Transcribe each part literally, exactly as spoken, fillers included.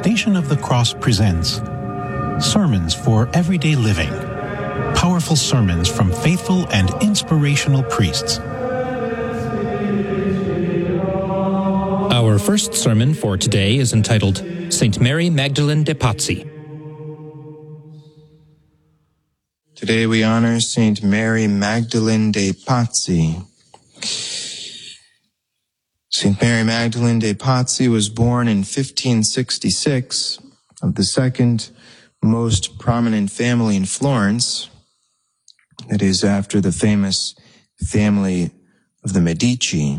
Station of the Cross presents Sermons for Everyday Living. Powerful sermons from faithful and inspirational priests. Our first sermon for today is entitled Saint Mary Magdalene de Pazzi. Today we honor Saint Mary Magdalene de Pazzi. Saint Mary Magdalene de Pazzi was born in fifteen sixty-six of the second most prominent family in Florence. That is, after the famous family of the Medici.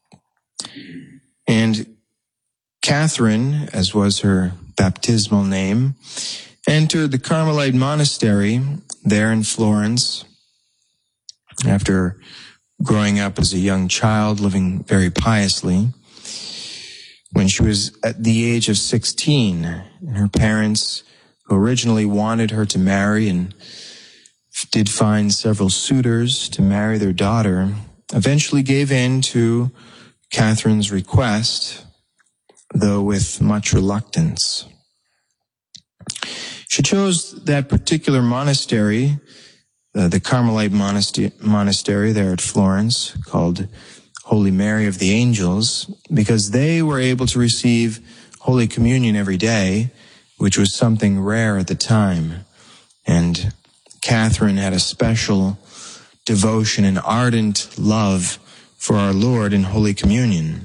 And Catherine, as was her baptismal name, entered the Carmelite monastery there in Florence after growing up as a young child, living very piously. When she was at the age of sixteen, and her parents, who originally wanted her to marry and did find several suitors to marry their daughter, eventually gave in to Catherine's request, though with much reluctance. She chose that particular monastery, uh, the Carmelite monastery, monastery there at Florence, called Holy Mary of the Angels, because they were able to receive Holy Communion every day, which was something rare at the time. And Catherine had a special devotion and ardent love for our Lord in Holy Communion.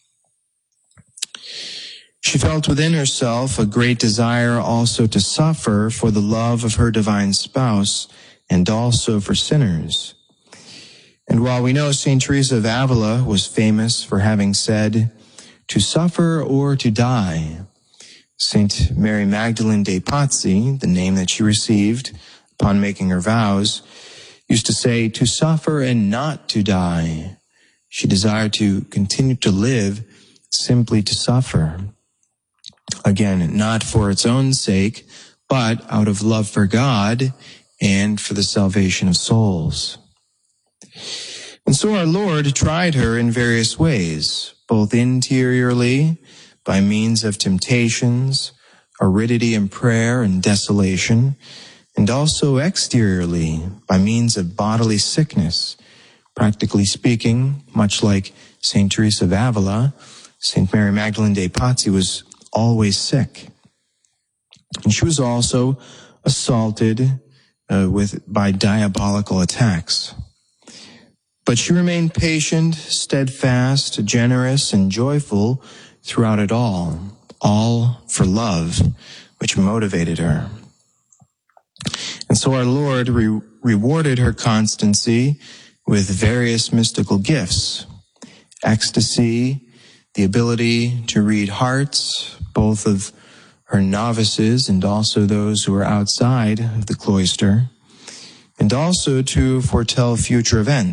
She felt within herself a great desire also to suffer for the love of her divine spouse and also for sinners. And while we know Saint Teresa of Avila was famous for having said, "To suffer or to die," Saint Mary Magdalene de Pazzi, the name that she received upon making her vows, used to say, "To suffer and not to die." She desired to continue to live simply to suffer. Again, not for its own sake, but out of love for God and for the salvation of souls. And so our Lord tried her in various ways, both interiorly, by means of temptations, aridity in prayer and desolation, and also exteriorly, by means of bodily sickness. Practically speaking, much like Saint Teresa of Avila, Saint Mary Magdalene de Pazzi was always sick. And she was also assaulted uh, with by diabolical attacks. But she remained patient, steadfast, generous, and joyful throughout it all, all for love, which motivated her. And so our Lord re- rewarded her constancy with various mystical gifts, ecstasy, the ability to read hearts, both of her novices and also those who were outside of the cloister, and also to foretell future events.